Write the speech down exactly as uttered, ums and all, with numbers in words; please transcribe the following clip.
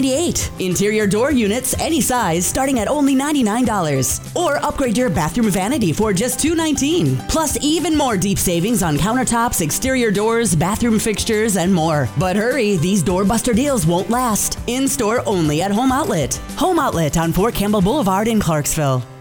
ninety-eight. Interior door units, any size, starting at only ninety-nine dollars. Or upgrade your bathroom vanity for just two hundred nineteen dollars. Plus, even more deep savings on countertops, exterior doors, bathroom fixtures, and more. But hurry, these doorbuster deals won't last. In-store only at Home Outlet. Home Outlet on Fort Campbell Boulevard in Clarksville.